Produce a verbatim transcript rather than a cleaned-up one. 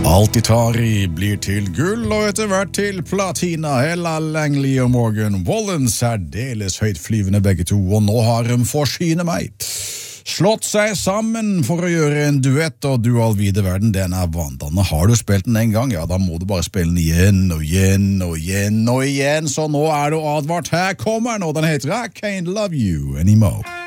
Alt de tar i blir til gull, og etter hvert til platina. Ella Langley og Morgan Wallen, særdeles høytflyvende begge to, og nå har de forsynet meg. Slått seg sammen for å gjøre en duett, og du all vide verden, den er vandrende. Har du spilt den en gang, ja, da må du bare spille den igjen og igjen og igjen og igjen, så nå er du advart. Her kommer den, og den heter I Can't Love You Anymore.